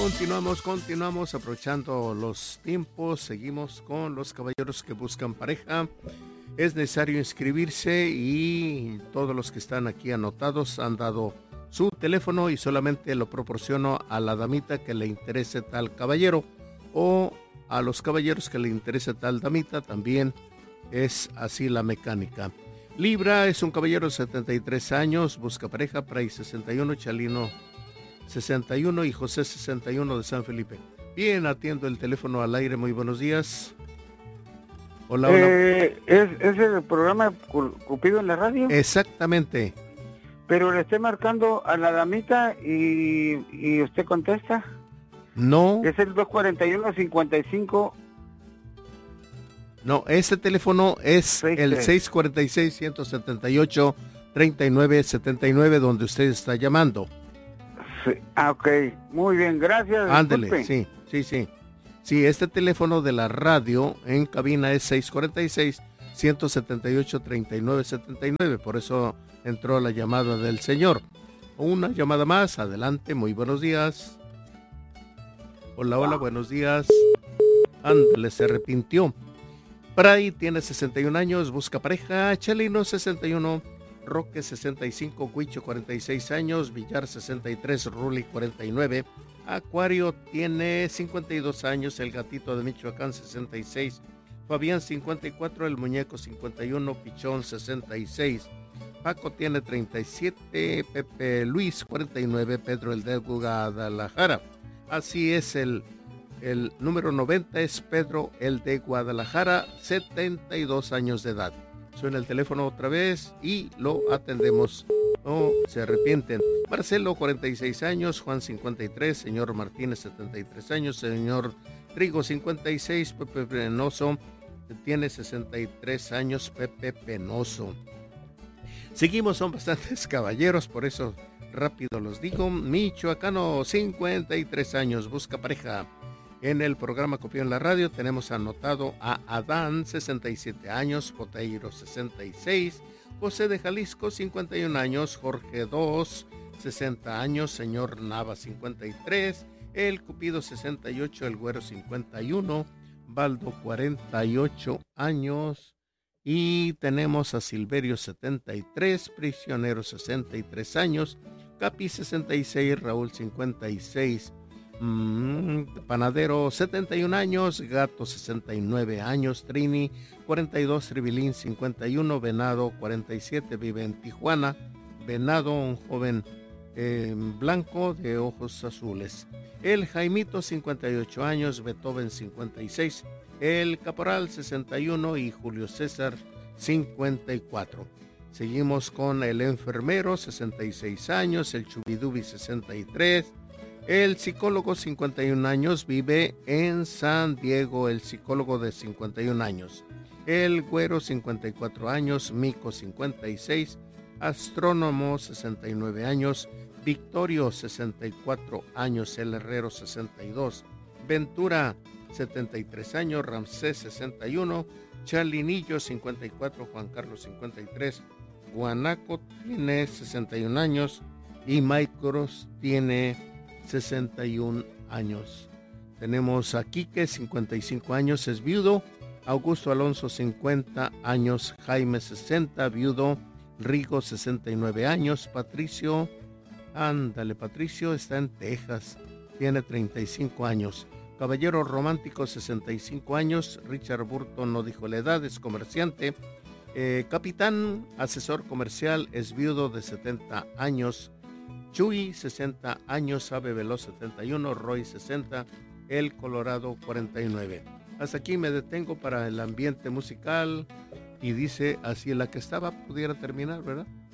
Continuamos aprovechando los tiempos. Seguimos con los caballeros que buscan pareja. Es necesario inscribirse y todos los que están aquí anotados han dado su teléfono y solamente lo proporciono a la damita que le interese tal caballero o a los caballeros que le interese tal damita. También es así la mecánica. Libra es un caballero de 73 años, busca pareja, Pray 61, Chalino 61 y José 61 de San Felipe. Bien, atiendo el teléfono al aire. Muy buenos días. Hola, hola. ¿Es el programa Cupido en la radio? Exactamente. Pero le estoy marcando a la damita y usted contesta. No. Es el 241-55. No, ese teléfono es el 646-178-3979 donde usted está llamando. Sí. Ah, ok. Muy bien, gracias. Ándele, Disculpe. sí. Sí, este teléfono de la radio en cabina es 646-178-3979. Por eso entró la llamada del señor. Una llamada más, adelante, muy buenos días. Hola, buenos días. Ándale, se arrepintió. Pray tiene 61 años, busca pareja. Chelino 61, Roque 65, Huicho 46 años, Villar 63, Ruli 49, Acuario tiene 52 años, el gatito de Michoacán 66, Fabián 54, el muñeco 51, Pichón 66, Paco tiene 37, Pepe Luis 49, Pedro el de Guadalajara. Así es, el número 90 es Pedro el de Guadalajara, 72 años de edad. Suena el teléfono otra vez y lo atendemos. No se arrepienten. Marcelo, 46 años, Juan 53, señor Martínez 73 años, señor Trigo 56, Pepe Penoso tiene 63 años, Pepe Penoso. Seguimos, son bastantes caballeros, por eso rápido los digo. Michoacano, 53 años, busca pareja. En el programa Copió en la Radio tenemos anotado a Adán, 67 años, Poteiro, 66, José de Jalisco, 51 años, Jorge 2, 60 años, señor Nava, 53, el Cupido, 68, el Güero, 51, Baldo, 48 años, y tenemos a Silverio, 73, Prisionero, 63 años, Capi, 66, Raúl, 56, Panadero 71 años, Gato 69 años, Trini 42, Tribilín 51, Venado 47, vive en Tijuana. Venado, un joven blanco de ojos azules. El Jaimito 58 años, Beethoven 56, el Caporal 61 y Julio César 54. Seguimos con el Enfermero 66 años, el Chubidubi 63. El psicólogo, 51 años, vive en San Diego, el psicólogo de 51 años. El Güero, 54 años, Mico, 56, Astrónomo, 69 años, Victorio, 64 años, el Herrero, 62, Ventura, 73 años, Ramsés, 61, Chalinillo, 54, Juan Carlos, 53, Guanaco tiene 61 años y Maicros tiene 61 años. Tenemos a Quique, 55 años, es viudo. Augusto Alonso, 50 años. Jaime, 60, viudo. Rigo, 69 años. Patricio, Patricio está en Texas, tiene 35 años. Caballero Romántico, 65 años. Richard Burton no dijo la edad, es comerciante. Capitán, asesor comercial, es viudo, de 70 años. Chuy, 60 años, Ave Veloz 71, Roy 60, El Colorado 49. Hasta aquí me detengo para el ambiente musical y dice así, la que estaba pudiera terminar, ¿verdad?